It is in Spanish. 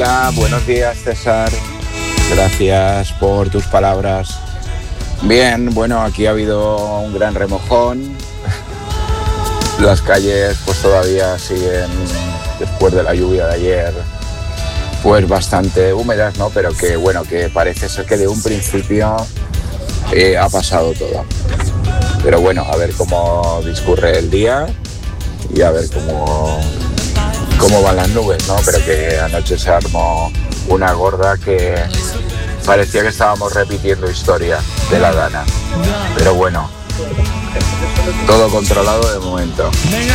Hola, buenos días, César. Gracias por tus palabras. Bien, bueno, aquí ha habido un gran remojón. Las calles pues todavía siguen, después de la lluvia de ayer, pues bastante húmedas, ¿no? Pero que bueno, que parece ser que de un principio ha pasado todo. Pero bueno, a ver cómo discurre el día y a ver cómo van las nubes, ¿no? Pero que anoche se armó una gorda que parecía que estábamos repitiendo historia de la Dana. Pero bueno, todo controlado de momento.